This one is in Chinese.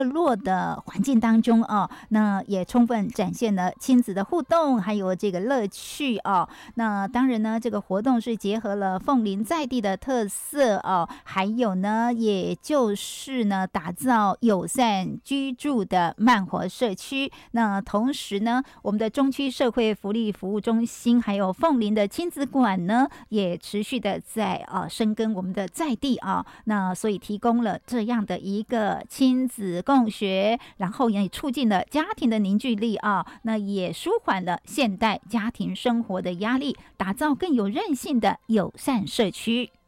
落的环境当中哦，那也充分展现了亲子的互动，还有这个乐趣哦。那当然呢，这个活动是结合了凤林在地的特色哦，还有呢，也就是呢，打造友善居住的慢活社区。那同时呢，我们的中区社会福利服务中心，还有凤林的亲子馆呢，也持续的在深耕我们的在地啊。那所以提供了这样的一个亲子共学，然后也促进了家庭的凝聚力啊，那也舒缓了现代家庭生活的压力，打造更有韧性的友善社区。